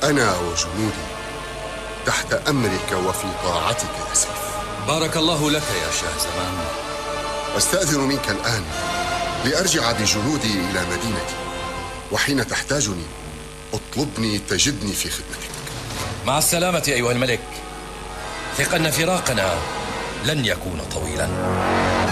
أنا وجنودي تحت أمرك وفي طاعتك يا سيف. بارك الله لك يا شاه زمان. أستأذن منك الآن لأرجع بجنودي إلى مدينتي، وحين تحتاجني اطلبني تجدني في خدمتك. مع السلامة أيها الملك، ثق أن فراقنا لن يكون طويلا.